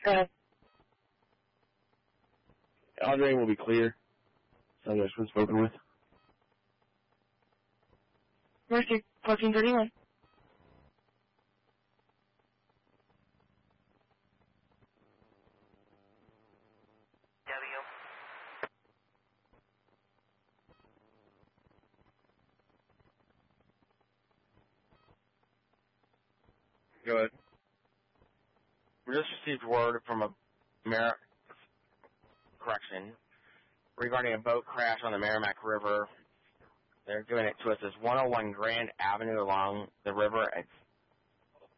Go ahead. Andre will be clear. Something that's been spoken with. Mercy, 1431. Go ahead. We just received word from a correction regarding a boat crash on the Merrimack River. They're giving it to us as 101 Grand Avenue along the river. It's